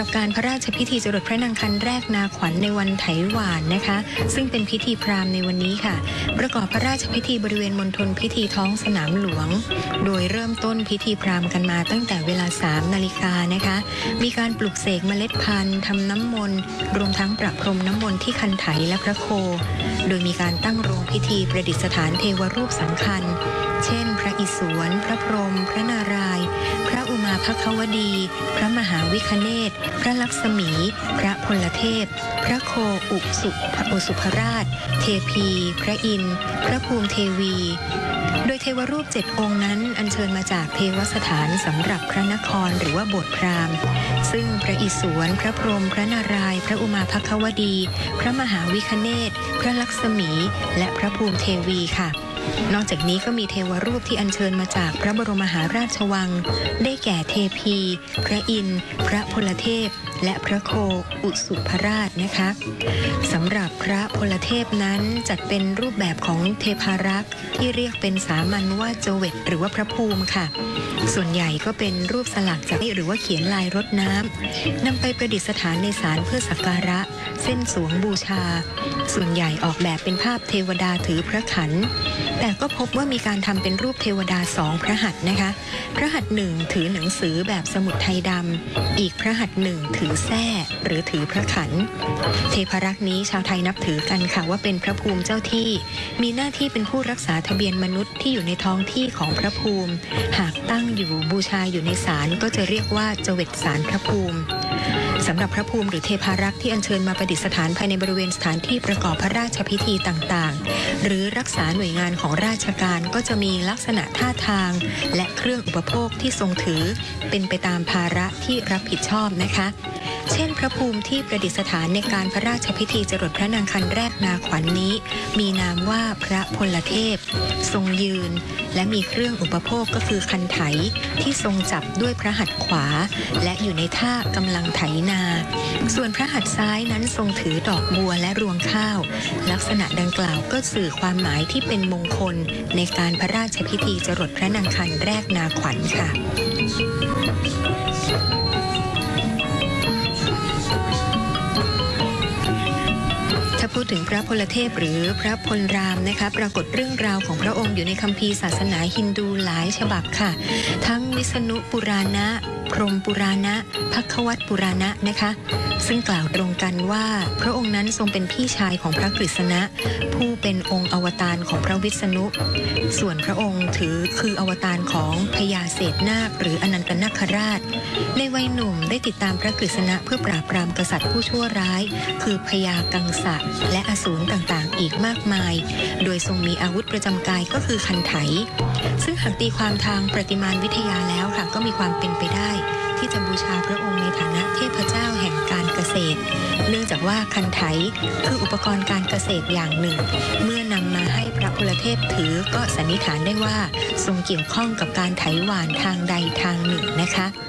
การพระราชพิธีจรดพระนางคันแรกนาขวัญในวันไถหวานนะคะซึ่งเป็นพิธีพราหมณ์ในวันนี้ค่ะประกอบพระราชพิธีบริเวณมณฑลพิธีท้องสนามหลวงโดยเริ่มต้นพิธีพราหมณ์กันมาตั้งแต่เวลา 3 นาฬิกานะคะมีการปลุกเสกเมล็ดพันธุ์ทำน้ำมนต์รวมทั้งประพรมน้ำมนต์ที่คันไถและพระโคโดยมีการตั้งโรงพิธีประดิษฐานเทวรูปสำคัญเช่นพระอิศวรพระพรหมพระนารายณ์พระอุมาภควดีพระมหาวิคเนศพระลักษมีพระพลเทพพระโคอุสุภราชเทพีพระอินทร์พระภูมิเทวีโดยเทวรูป7 องค์นั้นอัญเชิญมาจากเทวสถานสำหรับพระนครหรือว่าโบสถ์พราหมณ์ซึ่งพระอิศวรพระพรหมพระนารายณ์พระอุมาภควดีพระมหาวิคเนศพระลักษมีและพระภูมิเทวีค่ะนอกจากนี้ก็มีเทวรูปที่อัญเชิญมาจากพระบรมมหาราชวังได้แก่เทพีพระอินทร์พระพลเทพและพระโคอุสุภราชนะคะสำหรับพระพลเทพนั้นจัดเป็นรูปแบบของเทพารักษ์ที่เรียกเป็นสามัญว่าเจเวตหรือว่าพระภูมิค่ะส่วนใหญ่ก็เป็นรูปสลักจากหรือว่าเขียนลายรดน้ำนำไปประดิษฐานในศาลเพื่อสักการะเส้นสวงบูชาส่วนใหญ่ออกแบบเป็นภาพเทวดาถือพระขันแต่ก็พบว่ามีการทำเป็นรูปเทวดา2 พระหัตถ์นะคะพระหัตถ์หนึ่งถือหนังสือแบบสมุดไทยดำอีกพระหัตถ์หนึ่งถือแส้หรือถือพระขันเทพารักษ์นี้ชาวไทยนับถือกันค่ะว่าเป็นพระภูมิเจ้าที่มีหน้าที่เป็นผู้รักษาทะเบียนมนุษย์ที่อยู่ในท้องที่ของพระภูมิหากตั้งอยู่บูชาอยู่ในศาลก็จะเรียกว่าเจเวตศาลพระภูมิสำหรับพระภูมิหรือเทพารักษ์ที่อัญเชิญมาประดิษฐานภายในบริเวณสถานที่ประกอบพระราชพิธีต่างๆหรือรักษาหน่วยงานของราชการก็จะมีลักษณะท่าทางและเครื่องอุปโภคที่ทรงถือเป็นไปตามภาระที่รับผิดชอบนะคะเช่นพระภูมิที่ประดิษฐานในการพระราชพิธีจรดพระนางคันแรกนาขวัญ นี้มีนามว่าพระพลเทพทรงยืนและมีเครื่องอุปโภคก็คือคันไถที่ทรงจับด้วยพระหัตถ์ขวาและอยู่ในท่ากำลังไถนาส่วนพระหัตถ์ซ้ายนั้นทรงถือดอกบัวและรวงข้าวลักษณะดังกล่าวก็สื่อความหมายที่เป็นมงคลในการพระราชพิธีจรดพระนางคันแรกนาขวัญค่ะถ้าพูดถึงพระพลเทพหรือพระพลรามนะคะปรากฏเรื่องราวของพระองค์อยู่ในคัมภีร์ศาสนาฮินดูหลายฉบับค่ะทั้งวิษณุปุราณะพรหมปุราณะภัควัตปุราณะนะคะซึ่งกล่าวตรงกันว่าพระองค์นั้นทรงเป็นพี่ชายของพระกฤษณะผู้เป็นองค์อวตารของพระวิษณุส่วนพระองค์ถือคืออวตารของพญาเศษนาคหรืออนันตนาคราชในวัยหนุ่มได้ติดตามพระกฤษณะเพื่อปราบปรามกษัตริย์ผู้ชั่วร้ายคือพญากังสะและอสูรต่างๆอีกมากมายโดยทรงมีอาวุธประจำกายก็คือคันไถซึ่งหากตีความทางประติมานวิทยาแล้วค่ะก็มีความเป็นไปได้ที่จะบูชาพระองค์ในฐานะเทพเจ้าแห่งการเกษตรเนื่องจากว่าคันไถคืออุปกรณ์การเกษตรอย่างหนึ่งเมื่อนำมาให้พระพลเทพถือก็สันนิษฐานได้ว่าทรงเกี่ยวข้องกับการไถหว่านทางใดทางหนึ่งนะคะ